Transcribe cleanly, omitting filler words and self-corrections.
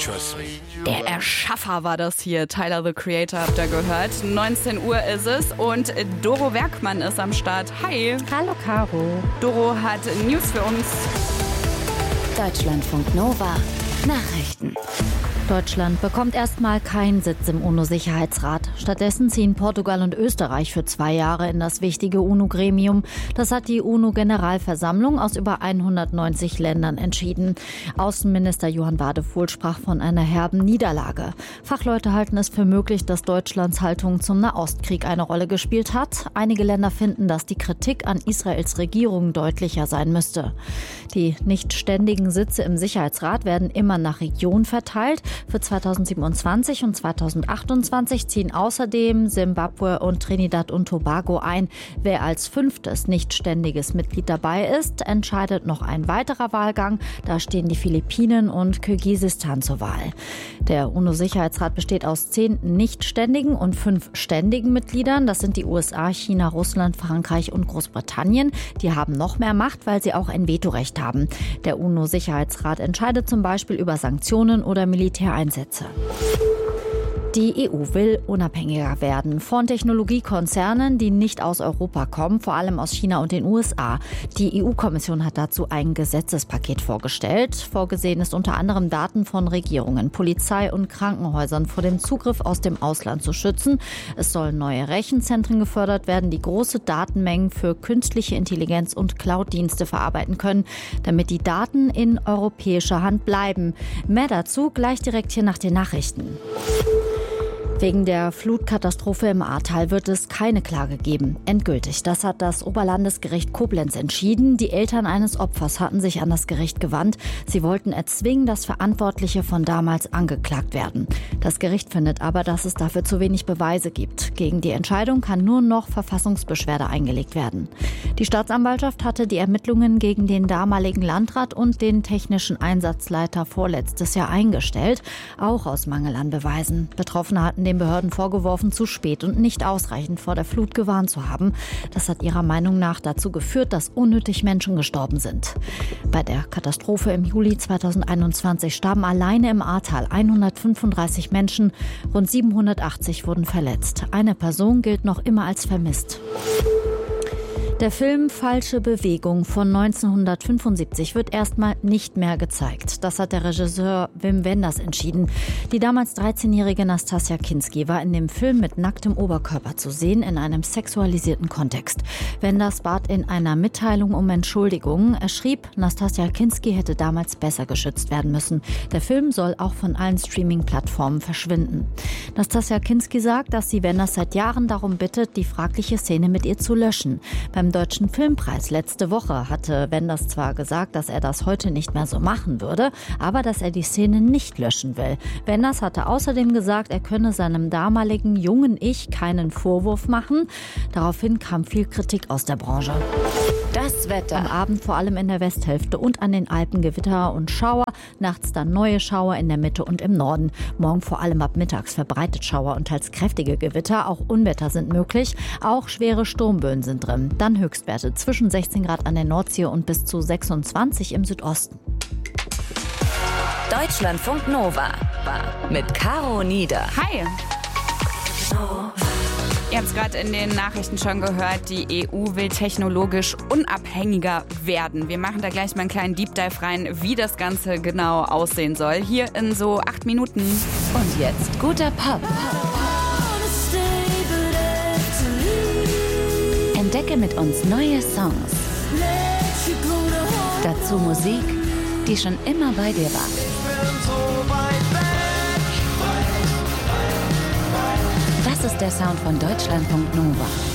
trust me. Der Erschaffer war das hier. Tyler, the Creator, habt ihr gehört. 19 Uhr ist es und Doro Werkmann ist am Start. Hi. Hallo, Caro. Doro hat News für uns. Deutschlandfunk Nova. Nachrichten. Deutschland bekommt erstmal keinen Sitz im UNO-Sicherheitsrat. Stattdessen ziehen Portugal und Österreich für 2 Jahre in das wichtige UNO-Gremium. Das hat die UNO-Generalversammlung aus über 190 Ländern entschieden. Außenminister Johann Wadephul sprach von einer herben Niederlage. Fachleute halten es für möglich, dass Deutschlands Haltung zum Nahostkrieg eine Rolle gespielt hat. Einige Länder finden, dass die Kritik an Israels Regierung deutlicher sein müsste. Die nicht ständigen Sitze im Sicherheitsrat werden immer nach Region verteilt. Für 2027 und 2028 ziehen außerdem Simbabwe und Trinidad und Tobago ein. Wer als 5. nicht-ständiges Mitglied dabei ist, entscheidet noch ein weiterer Wahlgang. Da stehen die Philippinen und Kirgisistan zur Wahl. Der UNO-Sicherheitsrat besteht aus 10 nicht-ständigen und 5 ständigen Mitgliedern. Das sind die USA, China, Russland, Frankreich und Großbritannien. Die haben noch mehr Macht, weil sie auch ein Vetorecht haben. Der UNO-Sicherheitsrat entscheidet zum Beispiel über Sanktionen oder Militäreinsätze. Die EU will unabhängiger werden von Technologiekonzernen, die nicht aus Europa kommen, vor allem aus China und den USA. Die EU-Kommission hat dazu ein Gesetzespaket vorgestellt. Vorgesehen ist unter anderem, Daten von Regierungen, Polizei und Krankenhäusern vor dem Zugriff aus dem Ausland zu schützen. Es sollen neue Rechenzentren gefördert werden, die große Datenmengen für künstliche Intelligenz und Cloud-Dienste verarbeiten können, damit die Daten in europäischer Hand bleiben. Mehr dazu gleich direkt hier nach den Nachrichten. Wegen der Flutkatastrophe im Ahrtal wird es keine Klage geben. Endgültig. Das hat das Oberlandesgericht Koblenz entschieden. Die Eltern eines Opfers hatten sich an das Gericht gewandt. Sie wollten erzwingen, dass Verantwortliche von damals angeklagt werden. Das Gericht findet aber, dass es dafür zu wenig Beweise gibt. Gegen die Entscheidung kann nur noch Verfassungsbeschwerde eingelegt werden. Die Staatsanwaltschaft hatte die Ermittlungen gegen den damaligen Landrat und den technischen Einsatzleiter vorletztes Jahr eingestellt, auch aus Mangel an Beweisen. Betroffene hatten den Behörden vorgeworfen, zu spät und nicht ausreichend vor der Flut gewarnt zu haben. Das hat ihrer Meinung nach dazu geführt, dass unnötig Menschen gestorben sind. Bei der Katastrophe im Juli 2021 starben alleine im Ahrtal 135 Menschen, rund 780 wurden verletzt. Eine Person gilt noch immer als vermisst. Der Film Falsche Bewegung von 1975 wird erstmal nicht mehr gezeigt. Das hat der Regisseur Wim Wenders entschieden. Die damals 13-jährige Nastassja Kinski war in dem Film mit nacktem Oberkörper zu sehen, in einem sexualisierten Kontext. Wenders bat in einer Mitteilung um Entschuldigung. Er schrieb, Nastassja Kinski hätte damals besser geschützt werden müssen. Der Film soll auch von allen Streaming-Plattformen verschwinden. Nastassja Kinski sagt, dass sie Wenders seit Jahren darum bittet, die fragliche Szene mit ihr zu löschen. Beim Deutschen Filmpreis letzte Woche hatte Wenders zwar gesagt, dass er das heute nicht mehr so machen würde, aber dass er die Szene nicht löschen will. Wenders hatte außerdem gesagt, er könne seinem damaligen jungen Ich keinen Vorwurf machen. Daraufhin kam viel Kritik aus der Branche. Das Wetter. Am Abend vor allem in der Westhälfte und an den Alpen Gewitter und Schauer. Nachts dann neue Schauer in der Mitte und im Norden. Morgen vor allem ab mittags verbreitet Schauer und teils kräftige Gewitter. Auch Unwetter sind möglich. Auch schwere Sturmböen sind drin. Dann Höchstwerte zwischen 16 Grad an der Nordsee und bis zu 26 im Südosten. Deutschlandfunk Nova mit Caro Nieder. Hi. Ihr habt es gerade in den Nachrichten schon gehört, die EU will technologisch unabhängiger werden. Wir machen da gleich mal einen kleinen Deep Dive rein, wie das Ganze genau aussehen soll. Hier in so 8 Minuten. Und jetzt guter Pop. Entdecke mit uns neue Songs. Dazu Musik, die schon immer bei dir war. Das ist der Sound von Deutschlandfunk Nova.